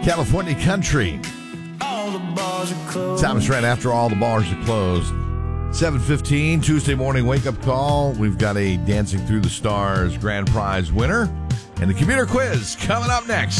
California Country. All the bars are closed. Time is right after all the bars are closed. 7:15, Tuesday morning wake-up call. We've got a Dancing Through the Stars grand prize winner and the computer quiz coming up next.